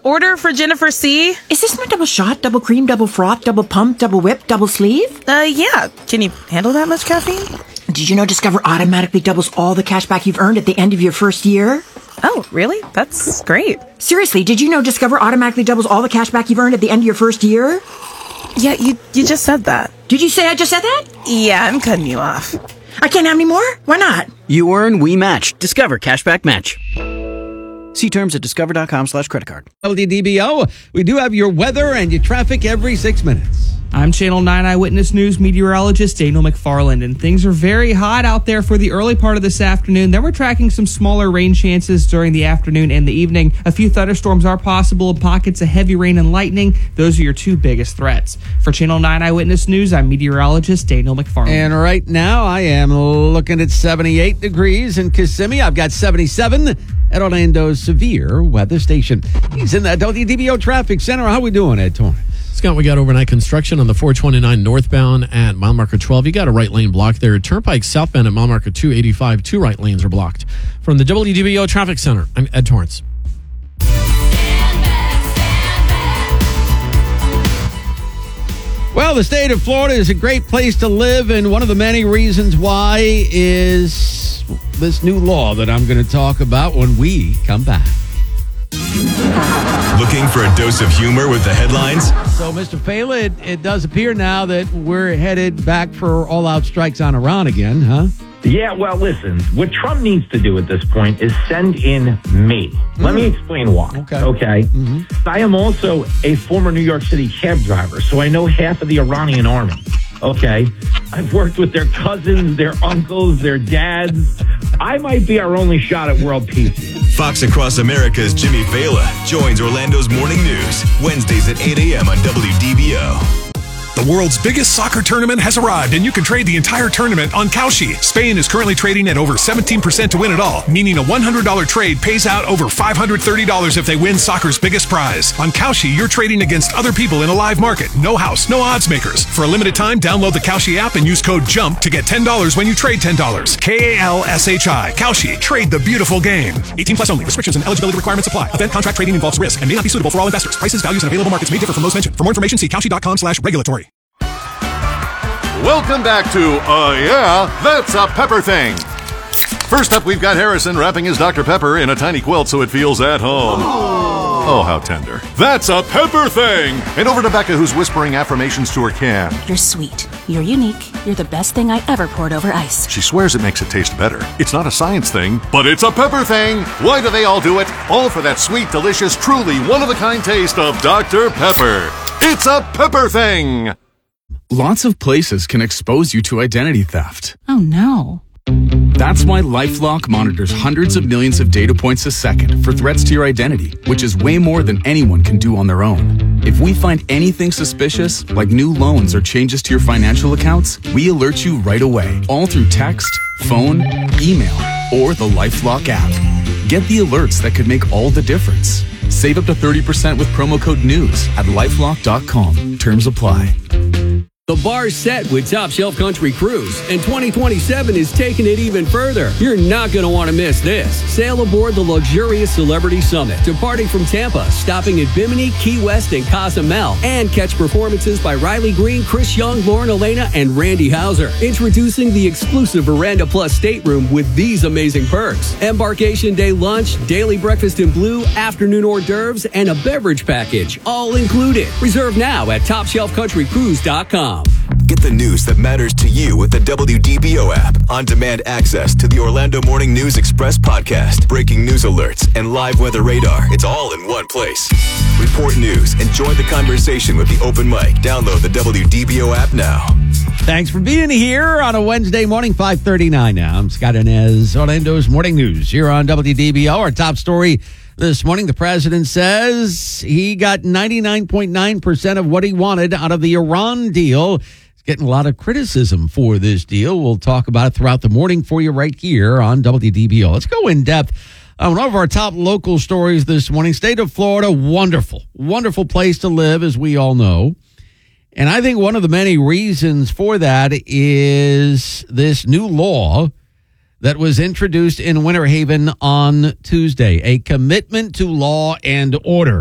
Order for Jennifer C. Is this my double shot, double cream, double froth, double pump, double whip, double sleeve? Yeah. Can you handle that much caffeine? Did you know Discover automatically doubles all the cash back you've earned at the end of your first year? Oh, really? That's great. Seriously, did you know Discover automatically doubles all the cash back you've earned at the end of your first year? Yeah, you just said that. Did you say I just said that? Yeah, I'm cutting you off. I can't have any more? Why not? You earn, we match. Discover Cashback Match. See terms at discover.com/creditcard. WDBO, we do have your weather and your traffic every 6 minutes. I'm Channel 9 Eyewitness News meteorologist Daniel McFarland, and things are very hot out there for the early part of this afternoon. Then we're tracking some smaller rain chances during the afternoon and the evening. A few thunderstorms are possible, pockets of heavy rain and lightning. Those are your two biggest threats. For Channel 9 Eyewitness News, I'm meteorologist Daniel McFarland. And right now, I am looking at 78 degrees in Kissimmee. I've got 77 at Orlando's Severe Weather Station. He's in the WDBO Traffic Center. How we doing, Ed Torrance? Scott, we got overnight construction on the 429 northbound at mile marker 12. You got a right lane blocked there. Turnpike southbound at mile marker 285. Two right lanes are blocked. From the WDBO Traffic Center, I'm Ed Torrance. Well, the state of Florida is a great place to live, and one of the many reasons why is this new law that I'm going to talk about when we come back. Looking for a dose of humor with the headlines? So, Mr. Phala, it does appear now that we're headed back for all-out strikes on Iran again, huh? Yeah, well, listen, what Trump needs to do at this point is send in me. Let me explain why. Okay. Mm-hmm. I am also a former New York City cab driver, so I know half of the Iranian army. Okay. I've worked with their cousins, their uncles, their dads. I might be our only shot at world peace. Fox Across America's Jimmy Phala joins Orlando's Morning News, Wednesdays at 8 a.m. on WDBO. The world's biggest soccer tournament has arrived, and you can trade the entire tournament on Kalshi. Spain is currently trading at over 17% to win it all, meaning a $100 trade pays out over $530 if they win soccer's biggest prize. On Kalshi, you're trading against other people in a live market. No house, no odds makers. For a limited time, download the Kalshi app and use code JUMP to get $10 when you trade $10. KALSHI. Kalshi. Trade the beautiful game. 18 plus only. Restrictions and eligibility requirements apply. Event contract trading involves risk and may not be suitable for all investors. Prices, values, and available markets may differ from those mentioned. For more information, see kalshi.com/regulatory. Welcome back to Yeah, That's a Pepper Thing. First up, we've got Harrison wrapping his Dr. Pepper in a tiny quilt so it feels at home. Oh, how tender. That's a Pepper Thing. And over to Becca, who's whispering affirmations to her can. You're sweet. You're unique. You're the best thing I ever poured over ice. She swears it makes it taste better. It's not a science thing, but it's a Pepper Thing. Why do they all do it? All for that sweet, delicious, truly one-of-a-kind taste of Dr. Pepper. It's a Pepper Thing. Lots of places can expose you to identity theft. Oh, no. That's why LifeLock monitors hundreds of millions of data points a second for threats to your identity, which is way more than anyone can do on their own. If we find anything suspicious, like new loans or changes to your financial accounts, we alert you right away, all through text, phone, email, or the LifeLock app. Get the alerts that could make all the difference. Save up to 30% with promo code NEWS at LifeLock.com. Terms apply. The bar's set with Top Shelf Country Cruise, and 2027 is taking it even further. You're not going to want to miss this. Sail aboard the luxurious Celebrity Summit, departing from Tampa, stopping at Bimini, Key West, and Cozumel, and catch performances by Riley Green, Chris Young, Lauren Elena, and Randy Hauser. Introducing the exclusive Veranda Plus stateroom with these amazing perks: embarkation day lunch, daily breakfast in blue, afternoon hors d'oeuvres, and a beverage package, all included. Reserve now at TopShelfCountryCruise.com. Get the news that matters to you with the WDBO app. On-demand access to the Orlando Morning News Express podcast, breaking news alerts, and live weather radar. It's all in one place. Report news and join the conversation with the open mic. Download the WDBO app now. Thanks for being here on a Wednesday morning, 5:39 now. I'm Scott Inez, Orlando's Morning News here on WDBO. Our top story this morning, the president says he got 99.9% of what he wanted out of the Iran deal. He's getting a lot of criticism for this deal. We'll talk about it throughout the morning for you right here on WDBO. Let's go in depth on one of our top local stories this morning. State of Florida, wonderful, wonderful place to live, as we all know. And I think one of the many reasons for that is this new law that was introduced in Winter Haven on Tuesday, a commitment to law and order.